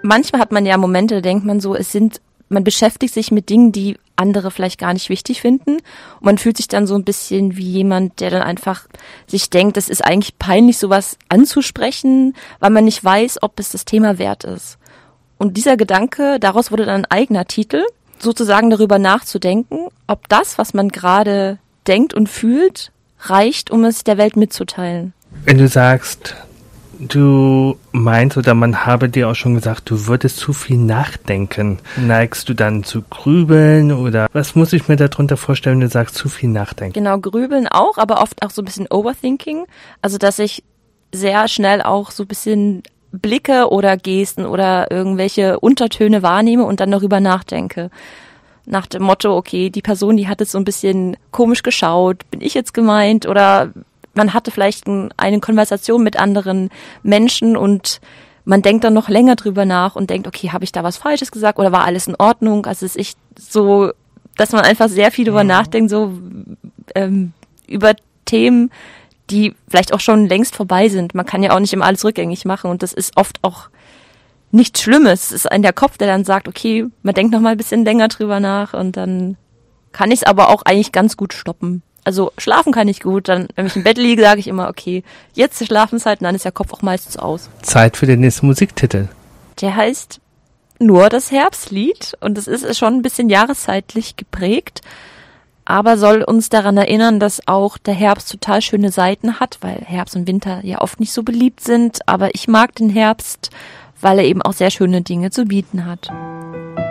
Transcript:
manchmal hat man ja Momente, da denkt man so, man beschäftigt sich mit Dingen, die andere vielleicht gar nicht wichtig finden. Und man fühlt sich dann so ein bisschen wie jemand, der dann einfach sich denkt, das ist eigentlich peinlich, sowas anzusprechen, weil man nicht weiß, ob es das Thema wert ist. Und dieser Gedanke, daraus wurde dann ein eigener Titel, sozusagen darüber nachzudenken, ob das, was man gerade denkt und fühlt, reicht, um es der Welt mitzuteilen. Wenn du sagst, du meinst oder man habe dir auch schon gesagt, du würdest zu viel nachdenken, neigst du dann zu grübeln oder was muss ich mir darunter vorstellen, wenn du sagst, zu viel nachdenken? Genau, grübeln auch, aber oft auch so ein bisschen Overthinking, also dass ich sehr schnell auch so ein bisschen Blicke oder Gesten oder irgendwelche Untertöne wahrnehme und dann darüber nachdenke. Nach dem Motto, okay, die Person, die hat jetzt so ein bisschen komisch geschaut, bin ich jetzt gemeint? Oder man hatte vielleicht eine Konversation mit anderen Menschen und man denkt dann noch länger drüber nach und denkt, okay, habe ich da was Falsches gesagt oder war alles in Ordnung? Also es ist echt so, dass man einfach sehr viel drüber nachdenkt, so über Themen, die vielleicht auch schon längst vorbei sind. Man kann ja auch nicht immer alles rückgängig machen und das ist oft auch nichts Schlimmes. Es ist der Kopf, der dann sagt, okay, man denkt noch mal ein bisschen länger drüber nach und dann kann ich es aber auch eigentlich ganz gut stoppen. Also schlafen kann ich gut, dann, wenn ich im Bett liege, sage ich immer, okay, jetzt Schlafenszeit und dann ist der Kopf auch meistens aus. Zeit für den nächsten Musiktitel. Der heißt Nur das Herbstlied und es ist schon ein bisschen jahreszeitlich geprägt, aber soll uns daran erinnern, dass auch der Herbst total schöne Seiten hat, weil Herbst und Winter ja oft nicht so beliebt sind, aber ich mag den Herbst, weil er eben auch sehr schöne Dinge zu bieten hat.